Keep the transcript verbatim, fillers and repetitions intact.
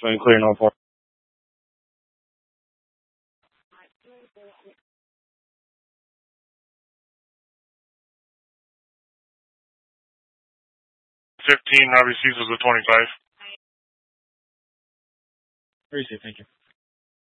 Swing clear, no four. fifteen, Robbie Cecil's a twenty-five. Receive, thank you.